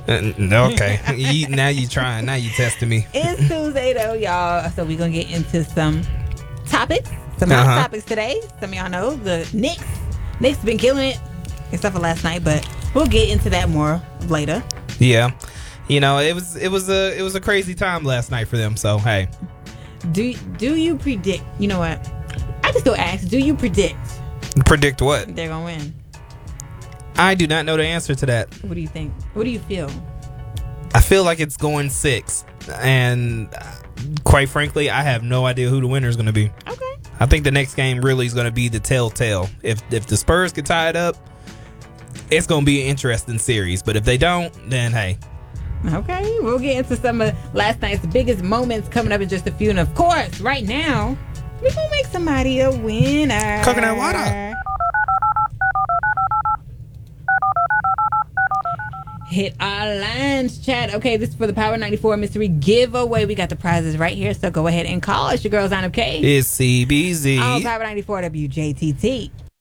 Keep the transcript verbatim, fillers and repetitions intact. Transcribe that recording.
Uh, okay. you, now you trying. Now you testing me. It's Tuesday, though, y'all. So we're going to get into some topics. Some hot Uh-huh. topics today. Some of y'all know the Knicks. Knicks been killing it, except for last night, but we'll get into that more later. Yeah. You know, it was it was a it was a crazy time last night for them. So hey, Do do you predict? You know what? I can still ask. Do you predict predict what? they're gonna win? I do not know the answer to that. What do you think? What do you feel? I feel like it's going six, and uh, quite frankly, I have no idea who the winner is going to be. Okay. I think the next game really is going to be the telltale. If if the Spurs get tied up, it's going to be an interesting series. But if they don't, then hey. Okay, we'll get into some of last night's biggest moments coming up in just a few. And of course, right now, we're going to make somebody a winner. Coconut water. Hit our lines, chat. Okay, this is for the Power ninety-four Mystery Giveaway. We got the prizes right here, so go ahead and call us. Your girl's on okay? It's C B Z. On Power ninety-four W J T T.